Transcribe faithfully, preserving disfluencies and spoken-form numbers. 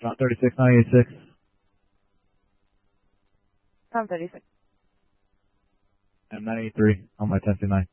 John thirty-six, nine eighty-six. Tom thirty-six. M nine eighty-three on my ten nine.